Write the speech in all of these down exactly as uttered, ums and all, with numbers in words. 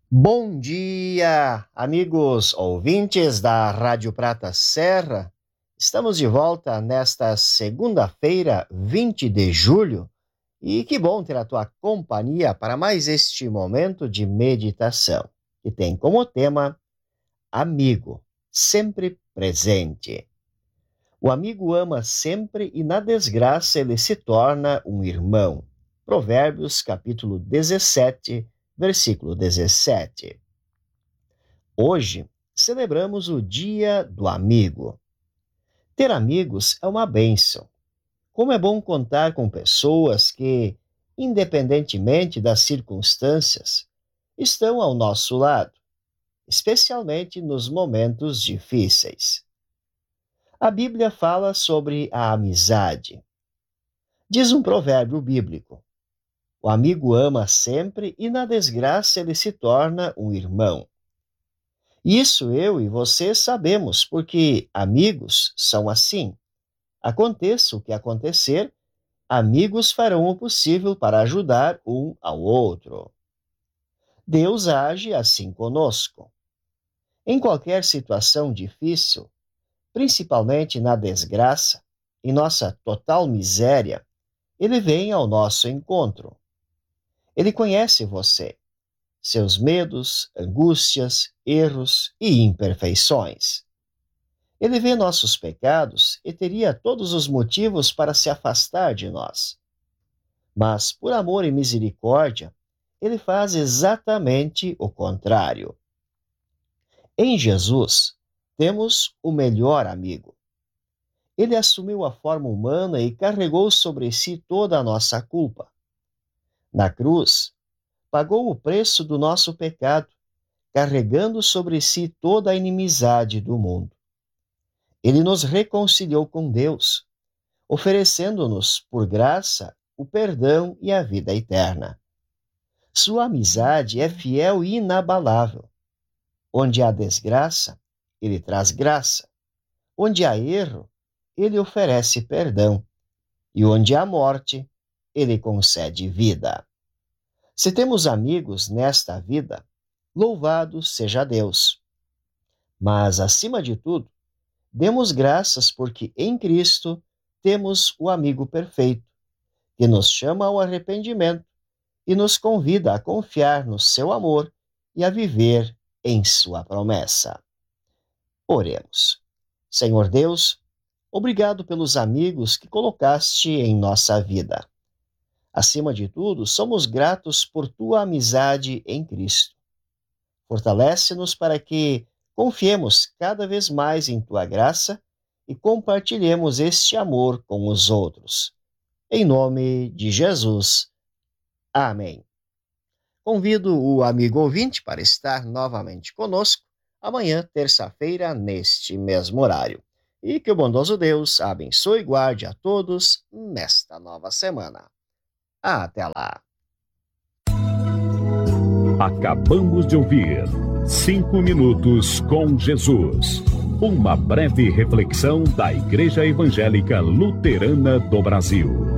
Bom dia, amigos ouvintes da Rádio Prata Serra. Estamos de volta nesta segunda-feira, vinte de julho, e que bom ter a tua companhia para mais este momento de meditação, que tem como tema Amigo, sempre presente. O amigo ama sempre e na desgraça ele se torna um irmão. Provérbios, capítulo dezessete, versículo dezessete. Hoje celebramos o Dia do Amigo. Ter amigos é uma bênção. Como é bom contar com pessoas que, independentemente das circunstâncias, estão ao nosso lado, especialmente nos momentos difíceis. A Bíblia fala sobre a amizade. Diz um provérbio bíblico: o amigo ama sempre e na desgraça ele se torna um irmão. Isso eu e você sabemos, porque amigos são assim. Aconteça o que acontecer, amigos farão o possível para ajudar um ao outro. Deus age assim conosco. Em qualquer situação difícil, principalmente na desgraça, em nossa total miséria, Ele vem ao nosso encontro. Ele conhece você, seus medos, angústias, erros e imperfeições. Ele vê nossos pecados e teria todos os motivos para se afastar de nós. Mas, por amor e misericórdia, ele faz exatamente o contrário. Em Jesus, temos o melhor amigo. Ele assumiu a forma humana e carregou sobre si toda a nossa culpa. Na cruz, pagou o preço do nosso pecado, carregando sobre si toda a inimizade do mundo. Ele nos reconciliou com Deus, oferecendo-nos, por graça, o perdão e a vida eterna. Sua amizade é fiel e inabalável. Onde há desgraça, ele traz graça. Onde há erro, ele oferece perdão. E onde há morte, ele concede vida. Se temos amigos nesta vida, louvado seja Deus. Mas, acima de tudo, demos graças porque em Cristo temos o amigo perfeito, que nos chama ao arrependimento e nos convida a confiar no seu amor e a viver em sua promessa. Oremos. Senhor Deus, obrigado pelos amigos que colocaste em nossa vida. Acima de tudo, somos gratos por tua amizade em Cristo. Fortalece-nos para que confiemos cada vez mais em tua graça e compartilhemos este amor com os outros. Em nome de Jesus. Amém. Convido o amigo ouvinte para estar novamente conosco amanhã, terça-feira, neste mesmo horário. E que o bondoso Deus abençoe e guarde a todos nesta nova semana. Até lá. Acabamos de ouvir Cinco Minutos com Jesus. Uma breve reflexão da Igreja Evangélica Luterana do Brasil.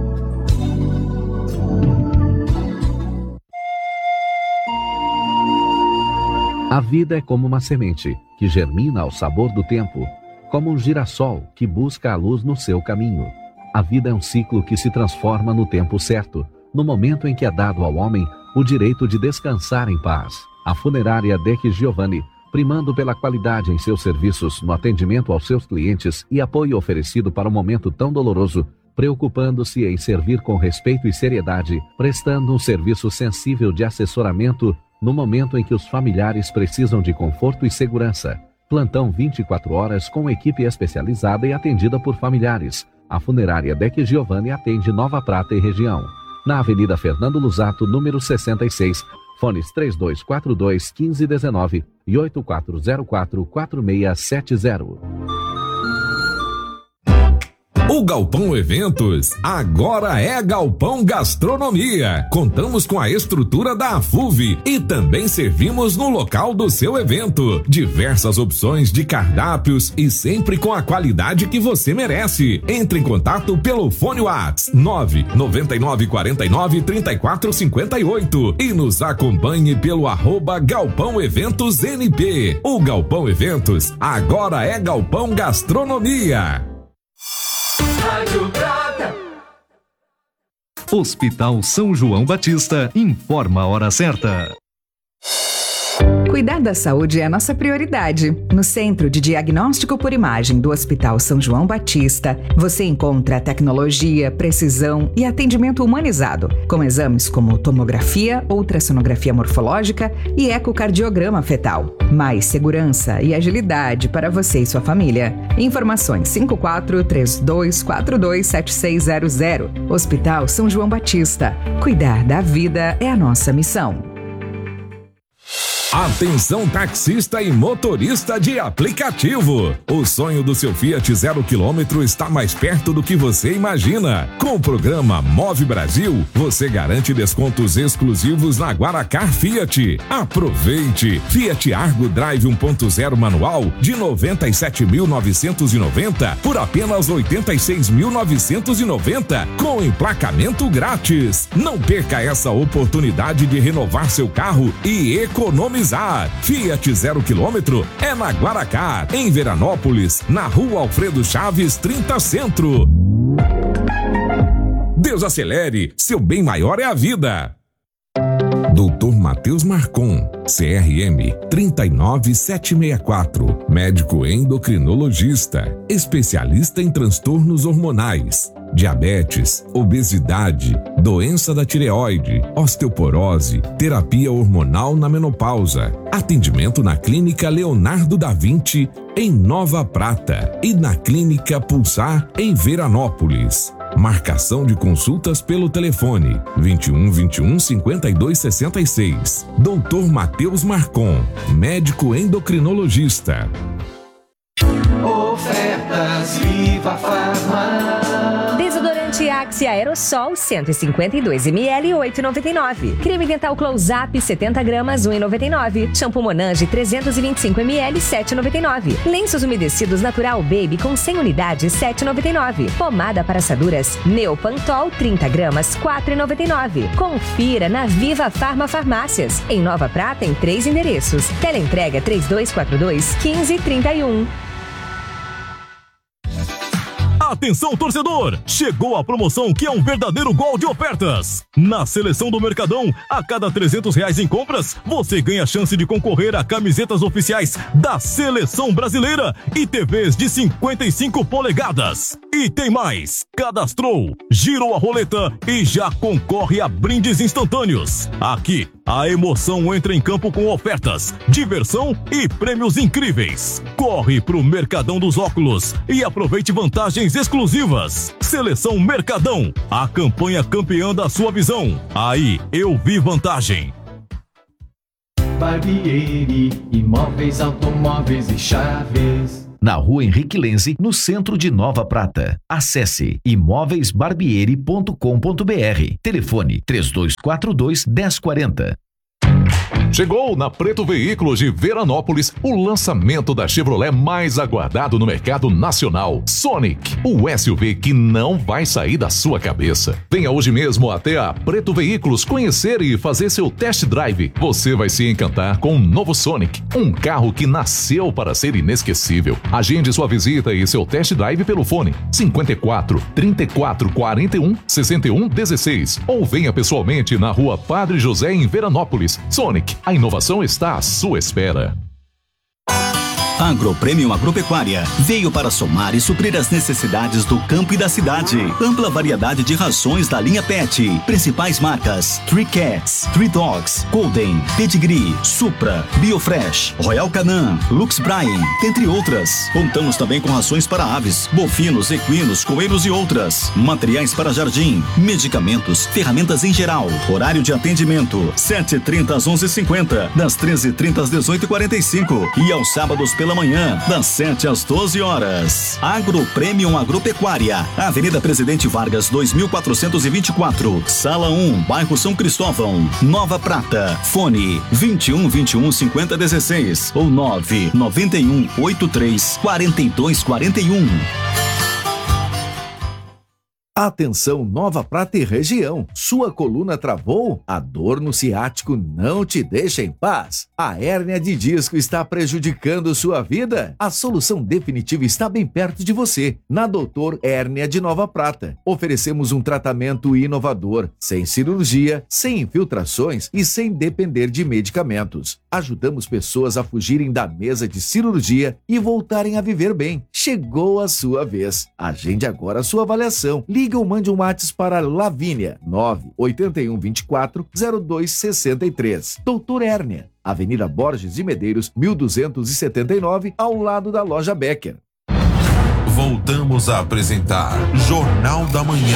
A vida é como uma semente que germina ao sabor do tempo, como um girassol que busca a luz no seu caminho. A vida é um ciclo que se transforma no tempo certo, no momento em que é dado ao homem o direito de descansar em paz. A funerária Deck Giovanni, primando pela qualidade em seus serviços no atendimento aos seus clientes e apoio oferecido para um momento tão doloroso, preocupando-se em servir com respeito e seriedade, prestando um serviço sensível de assessoramento no momento em que os familiares precisam de conforto e segurança. Plantão vinte e quatro horas com equipe especializada e atendida por familiares. A funerária Deck Giovanni atende Nova Prata e região. Na Avenida Fernando Luzato, número sessenta e seis, fones três dois quatro dois, um cinco um nove e oito quatro zero quatro, quatro seis sete zero. O Galpão Eventos agora é Galpão Gastronomia. Contamos com a estrutura da AFUV e também servimos no local do seu evento. Diversas opções de cardápios e sempre com a qualidade que você merece. Entre em contato pelo fone WhatsApp nove nove nove quatro nove três quatro cinco oito e nos acompanhe pelo arroba Galpão Eventos N P. O Galpão Eventos agora é Galpão Gastronomia. Rádio Prata. Hospital São João Batista informa a hora certa. Cuidar da saúde é a nossa prioridade. No Centro de Diagnóstico por Imagem do Hospital São João Batista, você encontra tecnologia, precisão e atendimento humanizado, com exames como tomografia, ultrassonografia morfológica e ecocardiograma fetal. Mais segurança e agilidade para você e sua família. Informações cinco quatro três dois quatro dois sete seis zero zero. Hospital São João Batista. Cuidar da vida é a nossa missão. Atenção taxista e motorista de aplicativo. O sonho do seu Fiat zero quilômetro está mais perto do que você imagina. Com o programa Move Brasil, você garante descontos exclusivos na Guaracar Fiat. Aproveite! Fiat Argo Drive um ponto zero manual de noventa e sete mil novecentos e noventa por apenas oitenta e seis mil novecentos e noventa com emplacamento grátis. Não perca essa oportunidade de renovar seu carro e economizar. Fiat zero quilômetro é na Guaracar, em Veranópolis, na Rua Alfredo Chaves, trinta Centro. Desacelere, seu bem maior é a vida. doutor Matheus Marcon, C R M três nove sete seis quatro, médico endocrinologista, especialista em transtornos hormonais, diabetes, obesidade, doença da tireoide, osteoporose, terapia hormonal na menopausa. Atendimento na Clínica Leonardo da Vinci, em Nova Prata, e na Clínica Pulsar, em Veranópolis. Marcação de consultas pelo telefone vinte e um, vinte e um, cinquenta e dois, sessenta e seis. doutor Matheus Marcon, médico endocrinologista. Ofertas Viva Farma. Desodorante Axe Aerosol cento e cinquenta e dois mililitros, oito reais e noventa e nove centavos. Creme dental Close-Up setenta gramas, um real e noventa e nove centavos. Shampoo Monange trezentos e vinte e cinco mililitros, sete reais e noventa e nove centavos. Lenços umedecidos Natural Baby com cem unidades, sete reais e noventa e nove centavos. Pomada para assaduras Neopantol trinta gramas, quatro reais e noventa e nove centavos. Confira na Viva Farma Farmácias. Em Nova Prata, em três endereços. Teleentrega três dois quatro dois, quinze trinta e um. Atenção, torcedor! Chegou a promoção que é um verdadeiro gol de ofertas. Na Seleção do Mercadão, a cada trezentos reais em compras, você ganha a chance de concorrer a camisetas oficiais da Seleção Brasileira e T Vs de cinquenta e cinco polegadas. E tem mais! Cadastrou, girou a roleta e já concorre a brindes instantâneos. Aqui, a emoção entra em campo com ofertas, diversão e prêmios incríveis. Corre pro Mercadão dos Óculos e aproveite vantagens exclusivas. Seleção Mercadão, a campanha campeã da sua visão. Aí eu vi vantagem. Barbieri, imóveis, automóveis e chaves. Na Rua Henrique Lenze, no centro de Nova Prata. Acesse imóveis barbieri ponto com ponto br. Telefone três dois quatro dois, um zero quatro zero. Chegou na Preto Veículos de Veranópolis o lançamento da Chevrolet mais aguardado no mercado nacional, Sonic, o S U V que não vai sair da sua cabeça. Venha hoje mesmo até a Preto Veículos conhecer e fazer seu test drive. Você vai se encantar com o novo Sonic, um carro que nasceu para ser inesquecível. Agende sua visita e seu test drive pelo fone cinquenta e quatro, trinta e quatro, quarenta e um, sessenta e um, dezesseis ou venha pessoalmente na Rua Padre José em Veranópolis. Sonic, a inovação está à sua espera. Agropremium Agropecuária veio para somar e suprir as necessidades do campo e da cidade. Ampla variedade de rações da linha Pet. Principais marcas: Three Cats, Three Dogs, Golden, Pedigree, Supra, Biofresh, Royal Canin, Lux Brine, dentre outras. Contamos também com rações para aves, bovinos, equinos, coelhos e outras. Materiais para jardim, medicamentos, ferramentas em geral. Horário de atendimento: sete e trinta às onze e cinquenta, das treze e trinta às dezoito e quarenta e cinco e aos sábados pela pela manhã, das sete às doze horas. Agro Premium Agropecuária, Avenida Presidente Vargas, dois mil quatrocentos e vinte e quatro, Sala um, bairro São Cristóvão, Nova Prata. Fone vinte e um, vinte e um, cinquenta, dezesseis ou nove nove um, oito três, quatro dois quatro um. Atenção Nova Prata e região, sua coluna travou? A dor no ciático não te deixa em paz? A hérnia de disco está prejudicando sua vida? A solução definitiva está bem perto de você, na Doutor Hérnia de Nova Prata. Oferecemos um tratamento inovador, sem cirurgia, sem infiltrações e sem depender de medicamentos. Ajudamos pessoas a fugirem da mesa de cirurgia e voltarem a viver bem. Chegou a sua vez. Agende agora a sua avaliação. Liga ou mande um WhatsApp para Lavínia, nove oito um, vinte e quatro, zero dois sessenta e três. Doutor Hérnia, Avenida Borges de Medeiros, mil duzentos e setenta e nove, ao lado da Loja Becker. Voltamos a apresentar Jornal da Manhã.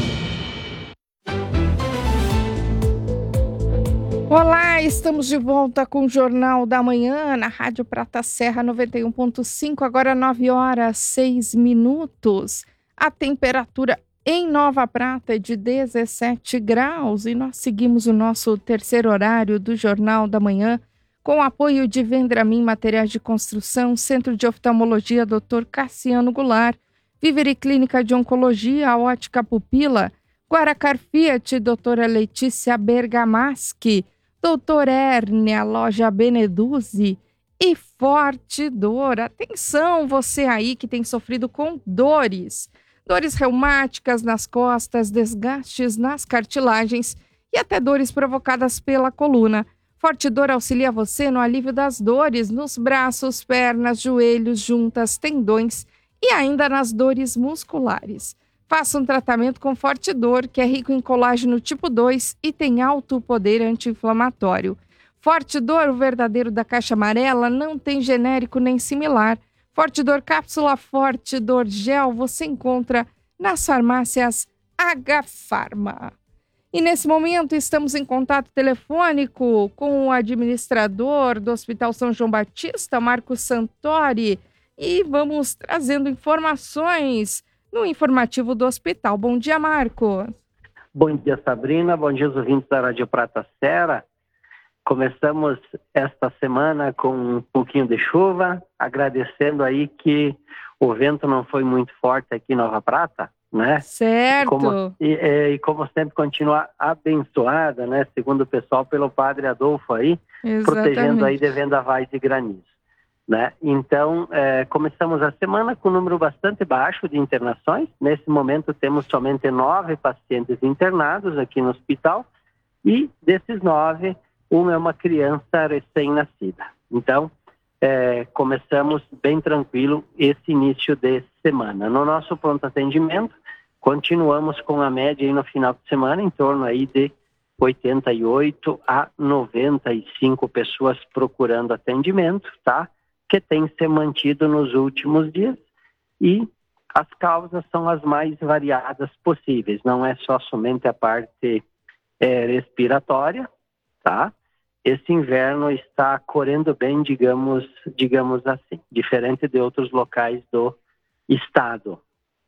Olá, estamos de volta com o Jornal da Manhã na Rádio Prata Serra noventa e um ponto cinco, agora nove horas, seis minutos. A temperatura em Nova Prata é de dezessete graus e nós seguimos o nosso terceiro horário do Jornal da Manhã com o apoio de Vendramin Materiais de Construção, Centro de Oftalmologia doutor Cassiano Goulart, Vivere Clínica de Oncologia, Ótica Pupila, Guaracar Fiat, doutora Letícia Bergamaschi, doutor Hérnia, Loja Beneduzzi e Forte Dor. Atenção, você aí que tem sofrido com dores. Dores reumáticas nas costas, desgastes nas cartilagens e até dores provocadas pela coluna. Forte Dor auxilia você no alívio das dores nos braços, pernas, joelhos, juntas, tendões e ainda nas dores musculares. Faça um tratamento com Forte Dor, que é rico em colágeno tipo dois e tem alto poder anti-inflamatório. Forte Dor, o verdadeiro da caixa amarela, não tem genérico nem similar. Forte Dor Cápsula, Forte Dor Gel, você encontra nas farmácias H Farma. E nesse momento estamos em contato telefônico com o administrador do Hospital São João Batista, Marcos Santori, e vamos trazendo informações no informativo do hospital. Bom dia, Marcos. Bom dia, Sabrina. Bom dia, os ouvintes da Rádio Prata Serra. Começamos esta semana com um pouquinho de chuva, agradecendo aí que o vento não foi muito forte aqui em Nova Prata, né? Certo. E como, e, e como sempre continua abençoada, né? Segundo o pessoal, pelo Padre Adolfo aí, exatamente, protegendo aí de vendavais e granizo, né? Então, é, começamos a semana com um número bastante baixo de internações. Nesse momento temos somente nove pacientes internados aqui no hospital e desses nove, uma é uma criança recém-nascida. Então, é, começamos bem tranquilo esse início de semana. No nosso pronto atendimento, continuamos com a média aí no final de semana, em torno aí de oitenta e oito a noventa e cinco pessoas procurando atendimento, tá? Que tem se mantido nos últimos dias e as causas são as mais variadas possíveis. Não é só somente a parte é, respiratória, tá? Esse inverno está correndo bem, digamos, digamos assim, diferente de outros locais do estado.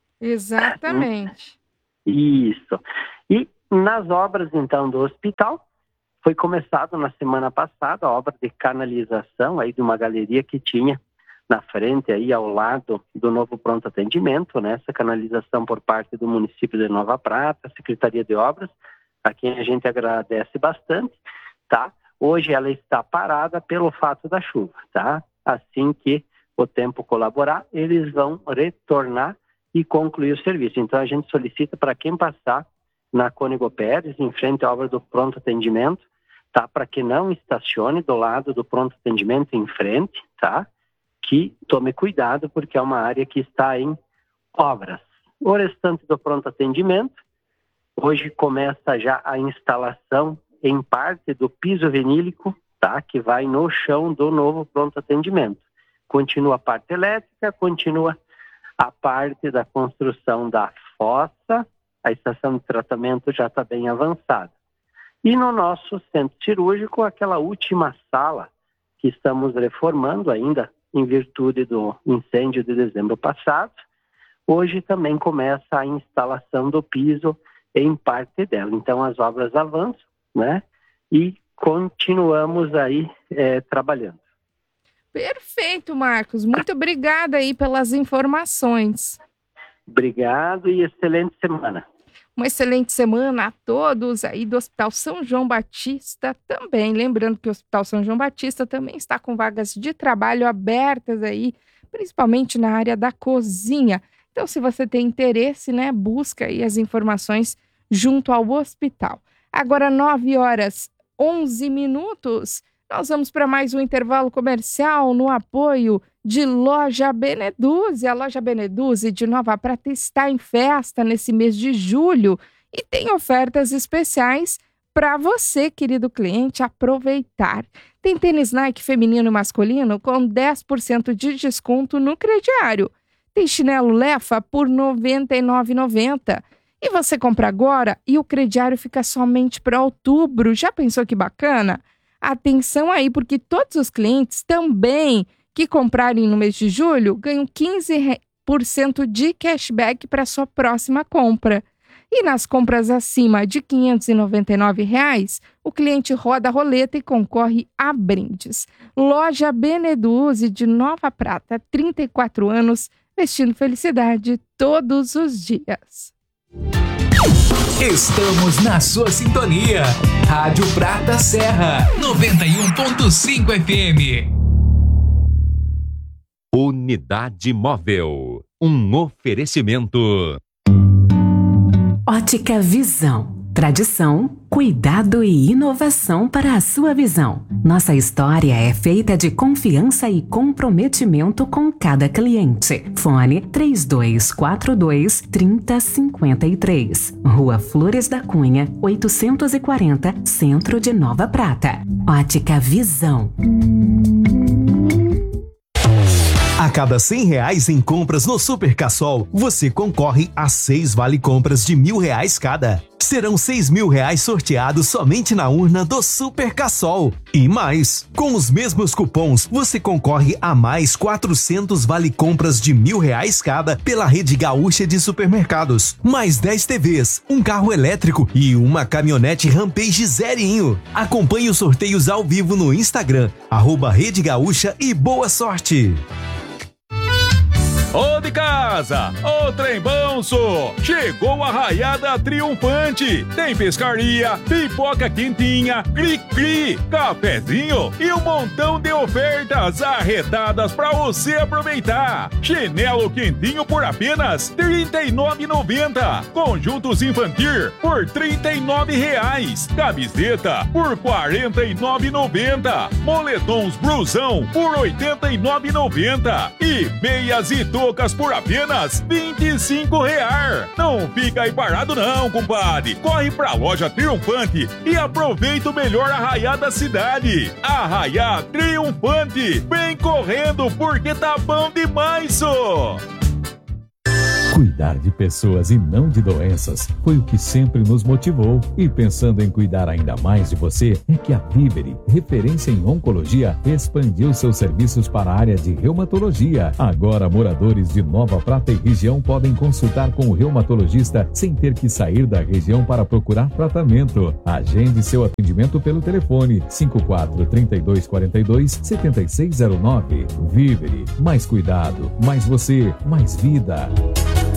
Exatamente. Isso. E nas obras, então, do hospital, foi começado na semana passada a obra de canalização aí de uma galeria que tinha na frente, aí ao lado do novo pronto atendimento, né? Essa canalização por parte do município de Nova Prata, Secretaria de Obras, a quem a gente agradece bastante, tá? Hoje ela está parada pelo fato da chuva, tá? Assim que o tempo colaborar, eles vão retornar e concluir o serviço. Então a gente solicita para quem passar na Cônego Pérez, em frente à obra do pronto atendimento, tá? Para que não estacione do lado do pronto atendimento em frente, tá? Que tome cuidado, porque é uma área que está em obras. O restante do pronto atendimento, hoje começa já a instalação em parte do piso vinílico, tá? Que vai no chão do novo pronto atendimento. Continua a parte elétrica, continua a parte da construção da fossa, a estação de tratamento já está bem avançada. E no nosso centro cirúrgico, aquela última sala que estamos reformando ainda, em virtude do incêndio de dezembro passado. Hoje também começa a instalação do piso em parte dela. Então as obras avançam, né? E continuamos aí é, trabalhando. Perfeito, Marcos. Muito obrigada aí pelas informações. Obrigado e excelente semana. Uma excelente semana a todos aí do Hospital São João Batista também. Lembrando que o Hospital São João Batista também está com vagas de trabalho abertas aí, principalmente na área da cozinha. Então, se você tem interesse, né, busca aí as informações junto ao hospital. Agora, nove horas, onze minutos, nós vamos para mais um intervalo comercial no apoio de Loja Beneduzzi. A Loja Beneduzzi de Nova Prata está em festa nesse mês de julho e tem ofertas especiais para você, querido cliente, aproveitar. Tem tênis Nike feminino e masculino com dez por cento de desconto no crediário. Tem chinelo Lefa por noventa e nove reais e noventa centavos. E você compra agora e o crediário fica somente para outubro. Já pensou que bacana? Atenção aí, porque todos os clientes também que comprarem no mês de julho ganham quinze por cento de cashback para sua próxima compra. E nas compras acima de quinhentos e noventa e nove reais, o cliente roda a roleta e concorre a brindes. Loja Beneduzzi de Nova Prata, trinta e quatro anos, vestindo felicidade todos os dias. Estamos na sua sintonia. Rádio Prata Serra, noventa e um ponto cinco F M. Unidade Móvel, um oferecimento. Ótica Visão. Tradição, cuidado e inovação para a sua visão. Nossa história é feita de confiança e comprometimento com cada cliente. Fone três dois quatro dois, três zero cinco três. Rua Flores da Cunha, oitocentos e quarenta, Centro de Nova Prata. Ótica Visão. A cada cem reais em compras no Super Cassol, você concorre a seis vale-compras de mil reais cada. Serão seis mil reais sorteados somente na urna do Super Cassol. E mais, com os mesmos cupons, você concorre a mais quatrocentos vale-compras de mil reais cada pela Rede Gaúcha de Supermercados. Mais dez T Vs, um carro elétrico e uma caminhonete Rampage zerinho. Acompanhe os sorteios ao vivo no Instagram, arroba Rede Gaúcha e boa sorte! Ô de casa, ô trem bonso, chegou a raiada triunfante. Tem pescaria, pipoca quentinha, cri-cri, cafezinho e um montão de ofertas arretadas pra você aproveitar. Chinelo quentinho por apenas trinta e nove reais e noventa centavos. Conjuntos infantil por trinta e nove reais. Camiseta por quarenta e nove reais e noventa centavos. Moletons blusão por oitenta e nove reais e noventa centavos. E meias e toucas por apenas vinte e cinco reais. Não fica aí parado não, compadre. Corre pra Loja Triunfante e aproveita o melhor arraiá da cidade. Arraiá Triunfante. Vem correndo porque tá bom demais, só. Cuidar de pessoas e não de doenças foi o que sempre nos motivou. E pensando em cuidar ainda mais de você, é que a Vivere, referência em oncologia, expandiu seus serviços para a área de reumatologia. Agora, moradores de Nova Prata e região podem consultar com o reumatologista sem ter que sair da região para procurar tratamento. Agende seu atendimento pelo telefone cinco quatro, três dois quatro dois, sete seis zero nove. Vivere, mais cuidado, mais você, mais vida.